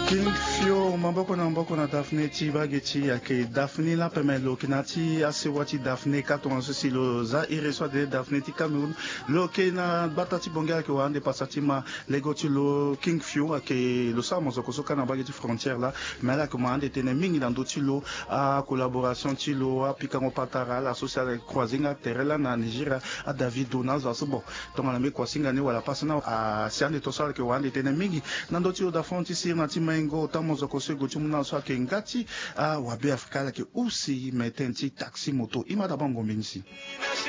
King Fio mamboko na Daphne ti bageti ake Daphne la pemelo kinati asewati Daphne katon sosi lo za ireswa de Daphne ti Cameroun lo ke na batati bonga ke wande pasati ma legoti lo King Fio ake lo sa mozoko soka na bageti frontière la mais la commande tene mingi dans d'autres lo a collaboration ti lo a pikango patara la social croising a terela na Nigeria a David Donaz aso bon tonga na me kwasinga ne wala pasana a siande to sala ke wande tene mingi na d'autres lo da fronti sir na ti ngo tamozo kosego tumuna so ke ngati a wabe afrika la ke usi metenti taxi moto imada bango minsi